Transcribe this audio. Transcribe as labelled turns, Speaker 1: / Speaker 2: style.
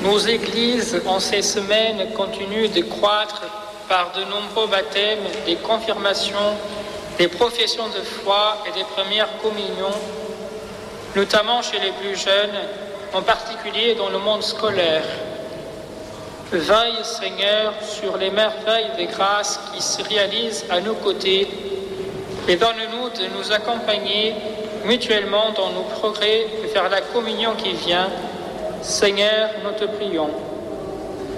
Speaker 1: Nos églises, en ces semaines, continuent de croître par de nombreux baptêmes, des confirmations, des professions de foi et des premières communions, notamment chez les plus jeunes, en particulier dans le monde scolaire. Veille, Seigneur, sur les merveilles des grâces qui se réalisent à nos côtés et donne-nous de nous accompagner mutuellement dans nos progrès vers la communion qui vient. Seigneur, nous te prions.